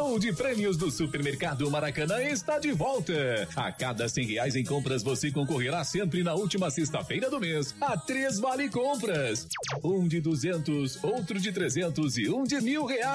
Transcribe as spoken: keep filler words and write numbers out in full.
O de prêmios do Supermercado Maracanã está de volta. A cada cem reais em compras você concorrerá sempre na última sexta-feira do mês a três vale compras. Um de duzentos, outro de trezentos e um de mil reais.